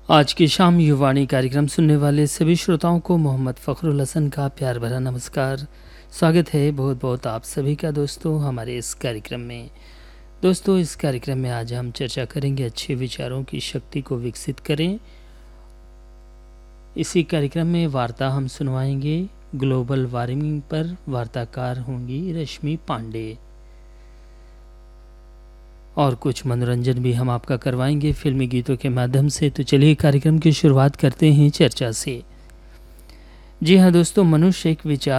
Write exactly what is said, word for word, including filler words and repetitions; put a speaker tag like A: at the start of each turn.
A: आज की शाम युवाणी कार्यक्रम सुनने वाले सभी श्रोताओं को मोहम्मद फ़खरुल हसन का प्यार भरा नमस्कार। स्वागत है बहुत बहुत आप सभी का दोस्तों हमारे इस कार्यक्रम में। दोस्तों इस कार्यक्रम में आज हम चर्चा करेंगे अच्छे विचारों की शक्ति को विकसित करें। इसी कार्यक्रम में वार्ता हम सुनवाएंगे ग्लोबल वार्मिंग पर, वार्ताकार होंगी रश्मि पांडे। और कुछ मनोरंजन भी हम आपका करवाएंगे फिल्मी गीतों के माध्यम से। तो चलिए कार्यक्रम की शुरुआत करते हैं चर्चा से। जी हाँ दोस्तों, मनुष्य एक विचार